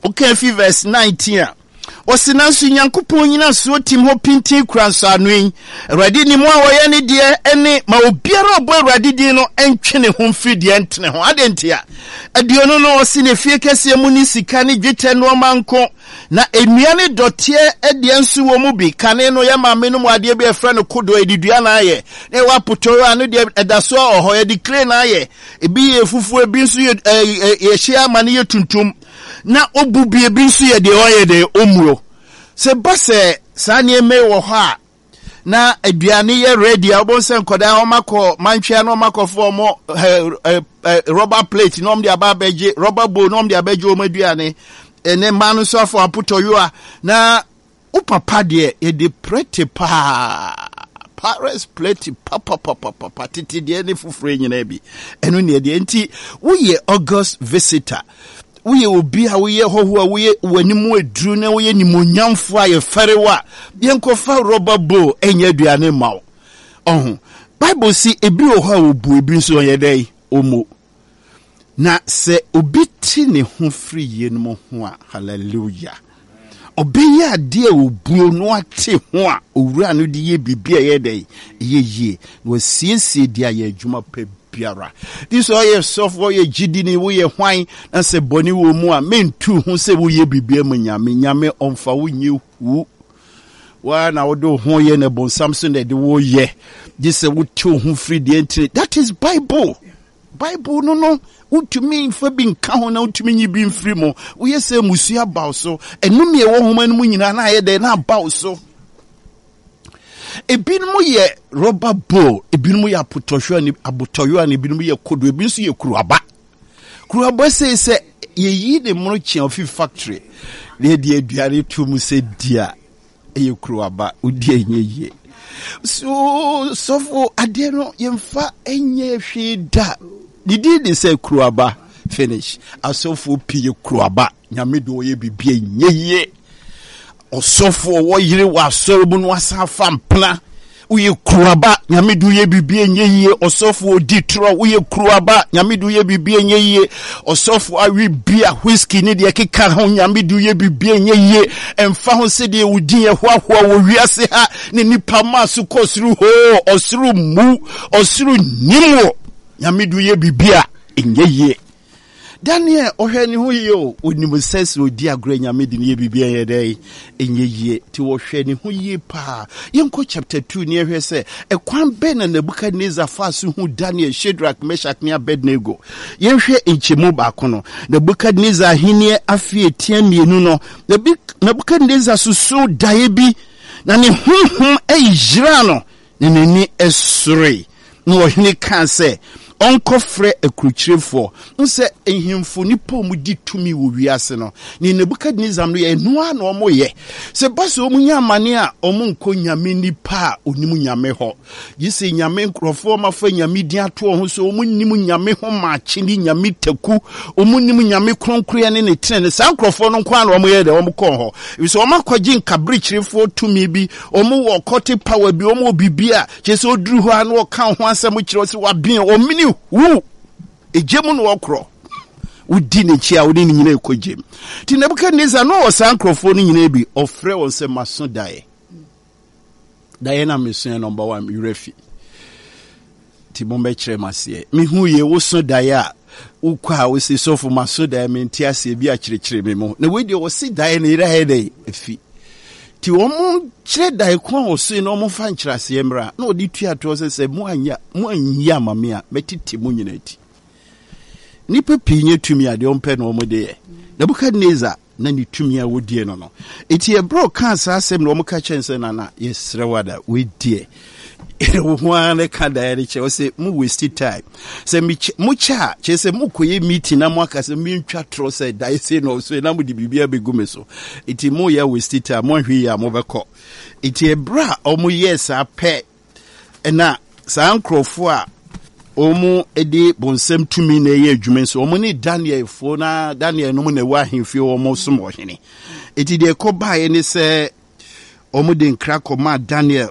Okay, verse 19. Osinansu Nyankopon nyina so tim ho pintin kranso anoin Awurade ni mo a woye ne de ene ma obiara obo Awurade din no entwene ho mfidi entene ho adentia aduono no osine fie kese mu ni sika ne dwetɛ no manko na enua ne dotie ede nsu wo mu bi kane no ya maame no mu ade bi efra no kodo edidua na aye na wa potoro anu de edaso oho ya declare na aye ebi ye fufu ebi nsu ye hia ma ne ye tuntum na obubie bi nsu ye de oye de omuro se base sa ne me wo ha na aduane ye ready obonse nkoda omako manhwea no omakofo mo rubber plate no de ababeje rubber bowl no de abeje o maduane ene manu so afo aputoyo na upapa de e de prete pa Paris plate papa titi de ne fufure nyina bi eno ne de enti wo ye August visitor Uye obi a uye hoho a uye wanimu edru na uye ni monyamfo a ye ferewa yenkofa rubber bowl enye aduane mawo Bible si ebi oho a obu ebi nso ye dai omo na se obi ti ne ho free ye no ho a hallelujah obi ya de obu no ate ho a owura no de ye bibia ye dai ye no siesie dia ye adwuma pe biara this all ye software ye gidini wo ye hwan na se boni wo mu a mentu hu se wo ye bibia mu nyame onfa wo nyi hu wa na wo do ho ye ne bon samson de wo ye this wo tu hu free the entry that is Bible no utumi fa bi nka ho na utumi nyi bi mfiri mo wo ye se musua baw so enum ye wo homa no mu nyina na ye de na baw so Ebinmu ye rubber bowl, ebinmu ye abotoyo ani ebinmu ye kodo, ebinsu ye kuruaba. Kuruaba se ye yi de mrochi ofi factory. Le di aduane tu mu se dia ye kuruaba udi enye. So for ade no yemfa enye hwe da. Didi se kuruaba finish. Asofo pie kuruaba nyame do ye bibie enye. Osofo wo yire wa sorobu no asafa mpna uye kuruaba nyamidu ye bibie nyeye osofo odi tro uye kuruaba nyamidu ye bibie nyeye osofo awi bia whisky ne de keka ho nyamidu ye bibie nyeye emfa ho se de udi ye hoahoa wo wiase ha ne nipa masu kosuru ho osuru mu osuru nyimo nyamidu ye bibia nyeye Daniel ohwani hu yo onimusese odi agre nyame de ne bibia ye dai enyeye ti wo hwani hu yi pa yenko chapter 2 ne hwe se ekwan be na Nebukadnezar fasu hu Daniel Shadrach Meshach ne Abednego yenhwe enchemu ba kono Nebukadnezar hine afie tiamienu no Nebukadnezar susu dae bi na ne hunhum ejira no ne nani esore no ohene kan se onkofre ekruchirefo nse ehimfo nipa mu ditumi wo wiase no ni Nebukadnezar no ye noa na omo ye se baso omunya amane a omo nko nyame nipa onimu nyame ho yise nyame nkrofo mafa nyame din ato ho so omunimu nyame ho maachi ni nyame taku omunimu nyame kronkroya ne tene sa nkrofo no nko na omo ye de omo ko ho so omo akwaji nkabrichirefo tumi bi omo wo kote power bi omo bibia chese oduru ho an wo kan ho asem kire se wabin omini wu ejemu no okro udi ne chia udi nyina ekojem ti Nebukadnezar no osankrofo no nyina bi ofre won se maso dae na meso number 1 yurefi ti bombe kire masie mi hu ye wo so dae a ukwa wo se sofo maso dae menti ase bi a kire me mo na we de wo si dae na ira hede efi ti wo mu kire dae kwa wo so no mo fa nkyirase emra na odi tua to se mu anya mame a metiti mu nyina ti nipa pinye tumi ade ompe no mo de Nebukadnezar na ni tumi a wodie no eti e bro kan sa asem no mo ka chense na yesrewada we die one kind of say mu waste time. Say mucha chese mu koye meeting na mu akase mi ntwa tro say dai say no so na mu di bibia begume so. Iti mu ya waste time mo hwe ya mo beko. Iti ebra omu yes ape na sa nkrofo a omu edi bonsem tumi na ye adwume so omu ni Daniel fo na Daniel no mu na wa hemfie omu som ohene. Iti de ko bae ni say omu de nkra ko ma Daniel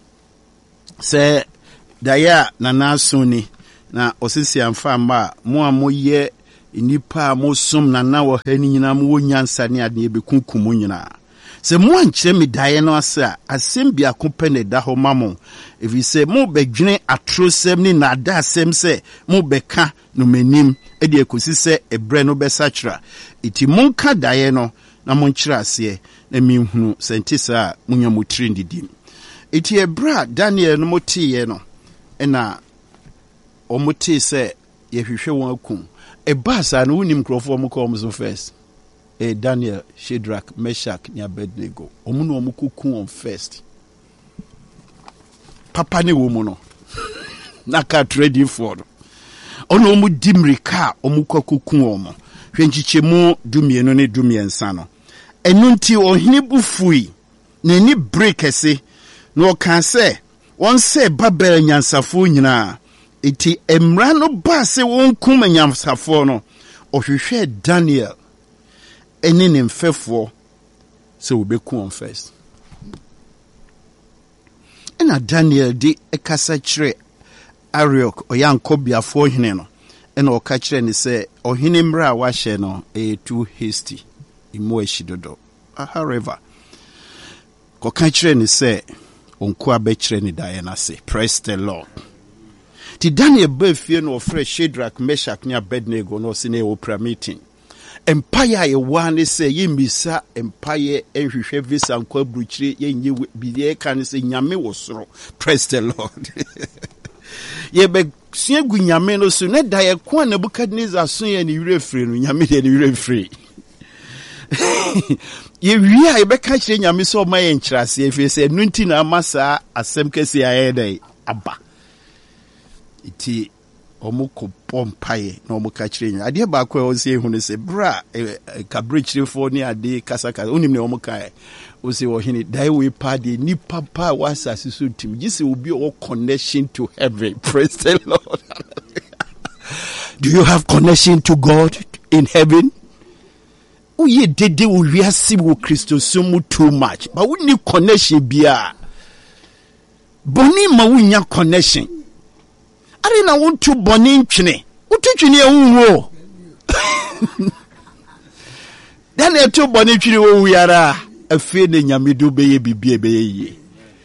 se daya na nasoni na osisi amfa ma mo amoye inipa mo som na na wo ha ni nyina mo nyansa ne ade be kunkum nyina se mo ankyere me dae no ase a asem bia kopɛ ne da ho mamo efi se mo bedwene atrosem ni na da asem se mo beka no manim e de ekosi se ebre no besachra iti monka dae no na monkyere ase na minhunu sentisa munya motiri ndidim iti ebra Daniel no motiye no na omote se yehwehwe won akum ebasa no unim krofo mo ko so first Daniel, Shadrach, Meshach, ni Abednego. Omuno omukuku on first. Papa ni womuno. Naka ready for. Ono omu dimrika omukuku omo. Hwenchichemu dumienu ne dumiensa no. Enunti ohini bufui. Ne ni break ese. No kan se. Won se Babel nyansafo nyina. Iti emra no ba se won kum nyansafo no. Ohwehwe Daniel. Eni ne mfefo se wo beku on first. Ena Daniel di ekasa kire Ariok oyankobiafo hene no. Ena oka kire ni se ohene mra wa hye no too hasty. Imo ehyidodo. However, ko ka kire ni se onku abekire ni dae na se. Praise the Lord. Ti Daniel be fie no ofre Shadrach, Meshach ni Abednego no se ne opera meeting. Empire ye wane se ye misa empire enhwehwe visa nkwa bruchire ye nye biye kan se nyame wosoro. Praise the Lord. Ye be siegu nyame no so ne da ye kwa Nebukadnezar so ye ni wire free no nyame de ni wire free. Ye wi a ye be ka kire nyame so ma ye nkyirase ye fi se nunti na amasa asem kese aye dai aba. Iti omuko pompaye na omuka chirenya ade ba kwa o se hunu se bra kabrichire fo ni ade kasaka onim ne omuka o se wo hini dai we party ni papa wasa sisu tim gise obi o connection to heaven. Praise the Lord. Do you have connection to God in heaven? Uye dede wo wiase wo Kristo sumu too much but we need connection bia boni ma wunya connection. Ari na wontu boni ntwene. Wotutwene ewuwo. Dan etu boni ntwene wo wiara. Afi ne nyamedu beye bibie beye yi.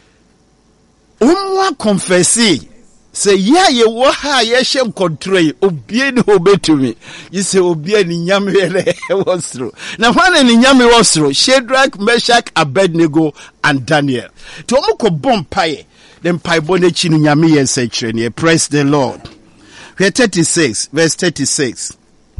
Umwa confessi. Se ya ye wo ha ye hye nkontrol obie ne obetumi. Yise obie ni nyame ele wosro. Na hwane ni nyame wosro? Shadrach, Meshach, Abednego and Daniel. To omuko bompaye. Then paibone chinu nyame yense chirene. Praise the Lord. Verse 36. Verse 36.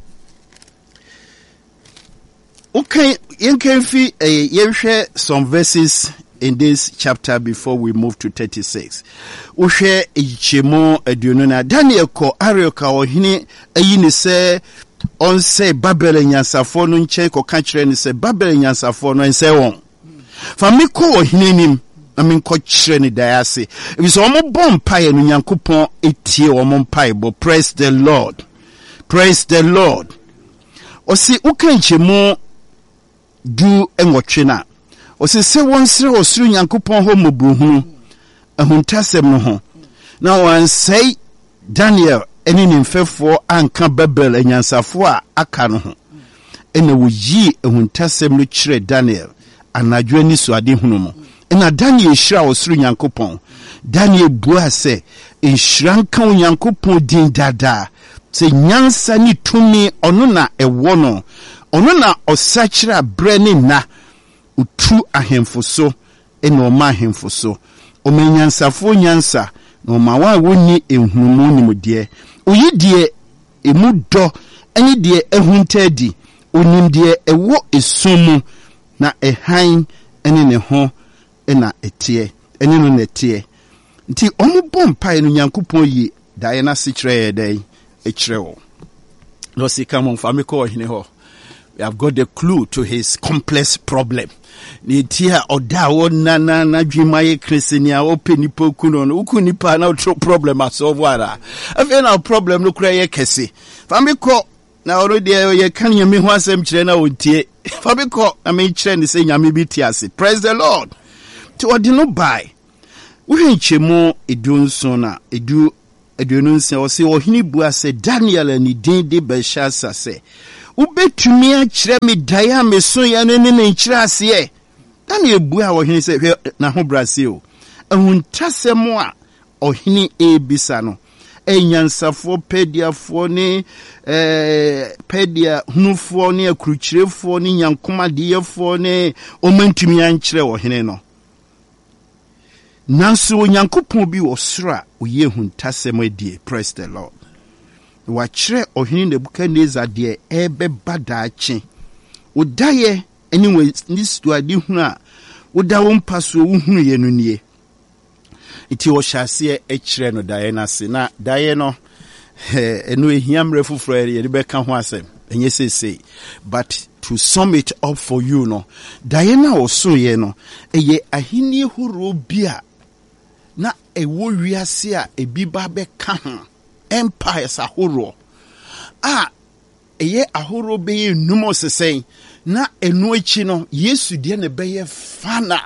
Okay, you can feel some verses in this chapter before we move to 36. Ushe ichemo edunona Daniel ko Arioka ohini ayini se on se Babel nyansafo no nche ko ka kire ni se Babel nyansafo no ense won. Famiko ohini nim ko kire ni dayase. If so mo bom pae no Nyankopon etie wo mo pae bo. Praise the Lord. Praise the Lord. Osi ukanchemo du enwotwe Osi se wonsere osuru Nyankopon ho mobruhu ahuntasem no ho. Na wan say Daniel eni nimfefo anka Babel anyansafo a aka no ho. Ena wo yi ahuntasem no kire Daniel anadwo ni so ade hunu mo. Ena Daniel shira osuru Nyankopon. Daniel bua se enshranka Nyankopon din dada. Se nyansa ni tumi ono na ewo no. Ono na osachira breni na utu ahemfoso ena oma ahemfoso. Omenyansafo nyansa na omawa woni ehunu ni mudie. Oyi die emu do eni die ehuntadi. Onim die ewo esumu na ehan eni ne ho ena etie eni no netie. Nti omo bompa no Nyankopon yi dae na sikire dai ekrewo. No sika mo famiko hine ho. We have got the clue to his complex problem. Ni tia oda wona na dwumaye kristenia openipo kuno no ukunipa na problem asolve wara. Afi na problem no kura ye kese. Famiko na already ye kan yemi ho asem kire na ontie. Famiko na me kire ni se nyame bi tiase. Praise the Lord. To odi no buy. Uhenchemu edunso na edu aduonunsia ose ohini bua se Daniel ani din de Belshazzar se ubetumi akyerɛ me dae a meso ya ne nkyerɛ ase Daniel bua ohini se hwɛ na ho brase o ahuntasɛm a ohini ebisa no enyansafo pediafo ne pedia hunufo ne akrukyerefo ne nyankomadeyefo ne omantumi ankyerɛ ohini no nanso Onyankopɔn bi wɔ soro a oye huntasɛm adie. Praise the Lord. Wakyerɛ ohini Nebukadnezar de ebeba daakye odaye anyway ni situadi hunu a oda wo mpaso wo hunu ye no nie iti wo hyase ekyerɛ no daye na se na daye no eno ehiamre foforo ye de bɛka ho asɛm enye sese but to sum it up for you no daye na oso ye no eye ahini horo bia na ewo wiase a ebi ba bɛka ho empires ahoro eye ahoro be numo sesen na enu echi no Yesu de ne beye fana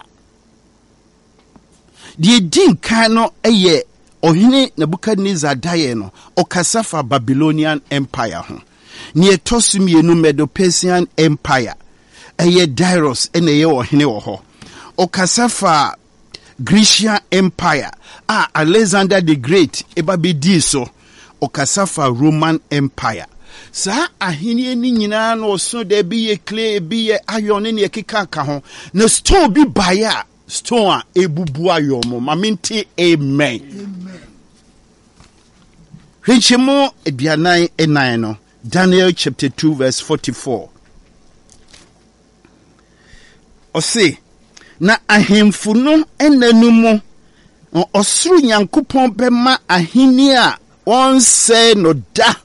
de din kan no eye ohene Nebukadnezar daye no okasafa Babylonian Empire ho ne etosumienu Medo-Persian Empire eye Darius ene ye ohene wo ho okasafa Grecian Empire Alexander the Great eba be di so okasafa Roman Empire sa ahini ni nyina no so de bi ye clay bi ye iron ne keka ka ho na stone bi baya stone a ebubu ayomo mamenti amen Hwechemo aduanan enan no Daniel chapter 2 verse 44 Ose na ahemfu no enanumu osuru Nyankopɔn bema ahini a onse no da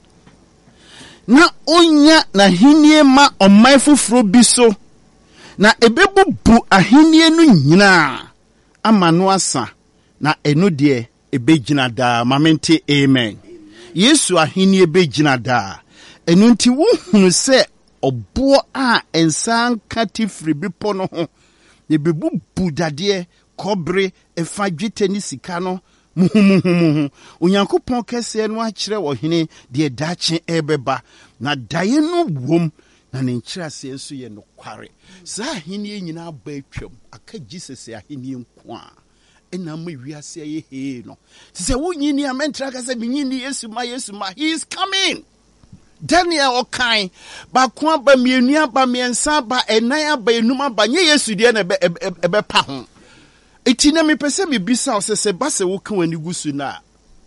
na onya na hinie ma ɔman foforo bi so na ebebubu ahenie no nyina ama no asa na eno de ebegyina daa mamente amen Yesu ahenie begyina daa eno nti wo hunu sɛ ɔbo a ensan katifri bipo no ho ebebubu dade kobre efa dwetɛ ni sika no muhumuhumu Onyankopɔn kɛse no akyerɛ ohene de daakye ebeba na daye no wom na ne nkyerɛase nso yɛ no kware saa ahenie nyina ba atwam aka Jesus ahenie nko a ena ma wiase ye he no sɛ wonyini amentra ka sɛ binyini Yesu ma he is coming Daniel okai ba ko aba mienu aba miensa aba enan aba enum aba nye Yesu de na ebe pa ho eti na mepese bibisa o se ba se wo kan wani gusu na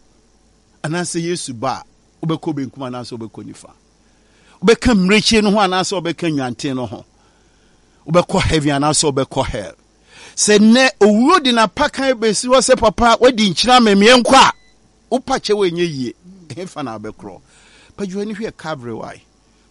anase Yesu ba obekɔ benkum anase obekɔ nifa obeka mrechi no ho anase obeka nwanten no ho obekɔ heaven anase obekɔ hell se ne owuro di na pakan besi wo se papa wadi nkyira memie nkɔ a upache wenye yie hefa na obekɔ pajuani hwe Calvary why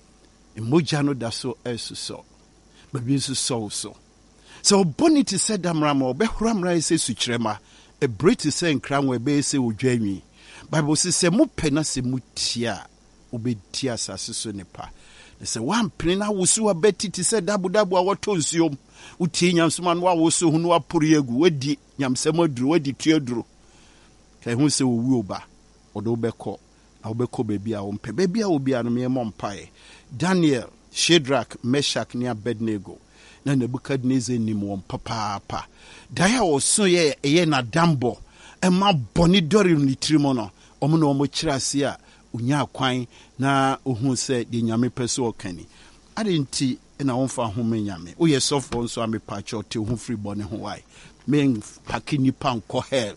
emoja no da so esuso babi esuso so so bonity said damrama obehramra ese sukyerema a briti say nkran we be ese odwanwi Bible says mo pena se mutia obetia asase so nepa se wan pene na wosu abeti ti se dabu a woto nsuom utie nyamsoma no awoso hunu aporo egu wadi nyamsem aduru wadi tuaduru kai hu se owu oba odo beko na obeko bebi a ompe bebi a obi anu me mompae Daniel Shadrach Meshach ne Abednego na Nebukadnezar ni mo papa daya oso ye na dambo ema boni dori ni trimo no omo na omo kirase a unya kwan na ohun se de nyame pese okani adenti na wonfa home nyame wo ye sofo nso amepa cho te ho free bone ho wai men pakini pan ko hell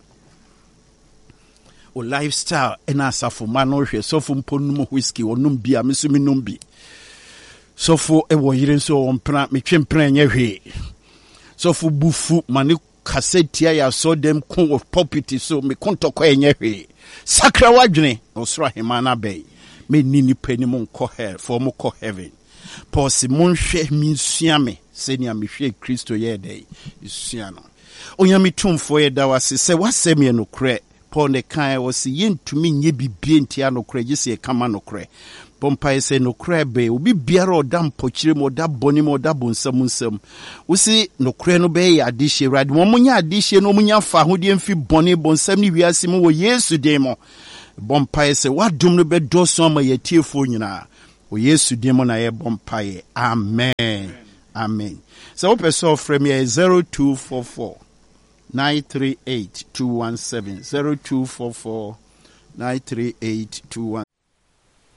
o lifestyle na asafo ma no hwe sofo mponum whiskey onum bia mesumi numbi sofo ewo yire nso wompra metwempra nya hwe sofo bufu mane kasetia ya so dem kun of property so me kontokọ enya hwe sakra wadwene osoro hema na bay me nini panim nko hell for mo ko heaven pause mon hwe mi nsua me senia me hwe Kristo ye dey nsua no onyame tumfo ye da wase se wasem ye no kre Paul ne kan wase yentumi nye bibie ntia no kre gise kama no kre Pompa ese no kre be obi biara odam pochire mo da boni mo da bonsam usi no kre no be ya adihye rad mo munya adihye no munya fa hode mfi boni bonsam ni wiase mo wo Yesu de mo Bompaye se wadom no bedoso ama yetiefo nyina. O Yesu demo na ye bompaye. Amen. Amen. So open so from here 0244 938 217 0244 938 217.